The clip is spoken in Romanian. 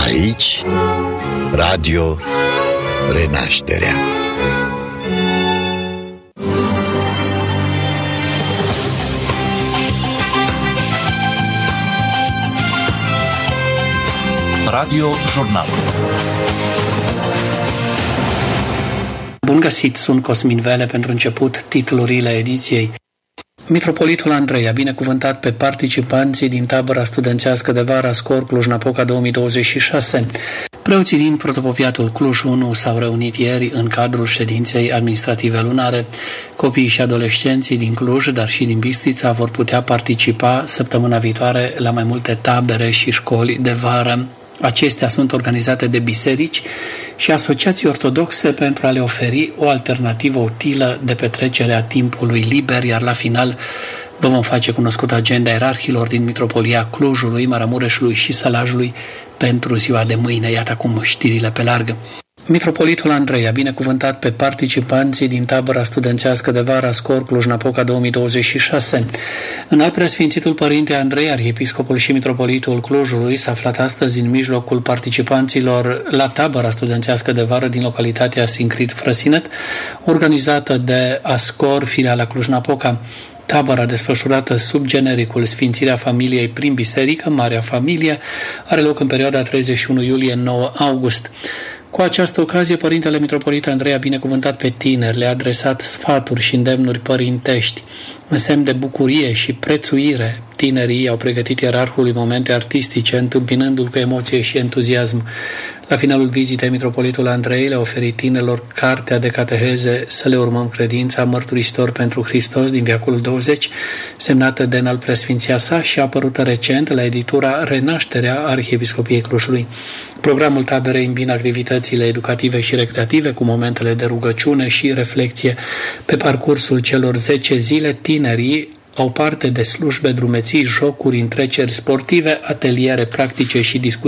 Aici, Radio Renașterea. Radio Jurnal. Bun găsit, sunt Cosmin Vele. Pentru început, titlurile ediției. Mitropolitul Andrei a binecuvântat pe participanții din tabăra studențească de vară Scor Cluj-Napoca 2026. Preoții din Protopopiatul Cluj 1 s-au reunit ieri în cadrul ședinței administrative lunare. Copiii și adolescenții din Cluj, dar și din Bistrița, vor putea participa săptămâna viitoare la mai multe tabere și școli de vară. Acestea sunt organizate de biserici și asociații ortodoxe pentru a le oferi o alternativă utilă de petrecere a timpului liber, iar la final vă vom face cunoscut agenda ierarhilor din Mitropolia Clujului, Maramureșului și Sălajului pentru ziua de mâine. Iată acum știrile pe larg. Mitropolitul Andrei a binecuvântat pe participanții din tabăra studențească de vară Scor Cluj-Napoca 2026. Înalt Preasfințitul Părinte Andrei, arhiepiscopul și mitropolitul Clujului, s-a aflat astăzi în mijlocul participanților la tabăra studențească de vară din localitatea Sincrit Frăsinet, organizată de Ascor, filiala Cluj-Napoca. Tabăra, desfășurată sub genericul Sfințirea Familiei prin Biserică, Marea Familie, are loc în perioada 31 iulie-9 august. Cu această ocazie, Părintele Mitropolit Andrei a binecuvântat pe tineri, le-a adresat sfaturi și îndemnuri părintești. În semn de bucurie și prețuire, tinerii au pregătit ierarhului momente artistice, întâmpinându-l cu emoție și entuziasm. La finalul vizitei, Mitropolitul Andrei le-a oferit tinerilor cartea de cateheze Să le urmăm credința, mărturisitor pentru Hristos din veacolul 20, semnată de Înalt Preasfinția sa și apărută recent la editura Renașterea Arhiepiscopiei Clujului. Programul taberei îmbină activitățile educative și recreative cu momentele de rugăciune și reflexie. Pe parcursul celor 10 zile, tinerii au parte de slujbe, drumeții, jocuri, întreceri sportive, ateliere practice și discuții